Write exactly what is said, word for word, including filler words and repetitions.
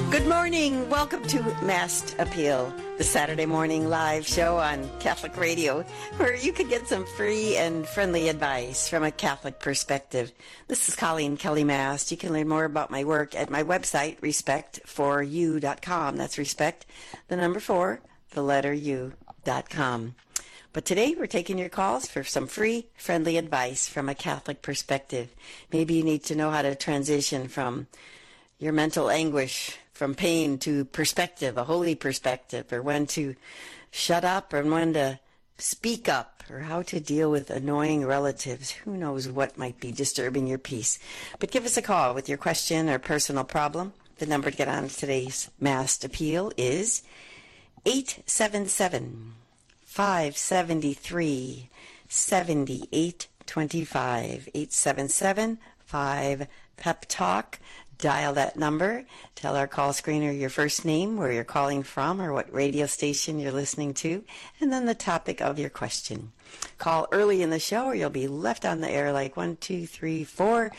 Good morning. Welcome to Masked Appeal, the Saturday morning live show on Catholic Radio, where you can get some free and friendly advice from a Catholic perspective. This is Colleen Kelly Mast. You can learn more about my work at my website, respect for you dot com. That's respect, the number four, the letter U dot com. But today we're taking your calls for some free, friendly advice from a Catholic perspective. Maybe you need to know how to transition from your mental anguish, from pain to perspective, a holy perspective, or when to shut up or when to speak up, or how to deal with annoying relatives. Who knows what might be disturbing your peace. But give us a call with your question or personal problem. The number to get on today's Masked Appeal is eight seven seven, five seven three, seven eight two five. eight seven seven, five, pep talk. Dial that number. Tell our call screener your first name, where you're calling from, or what radio station you're listening to, and then the topic of your question. Call early in the show or you'll be left on the air like one, two, three, four.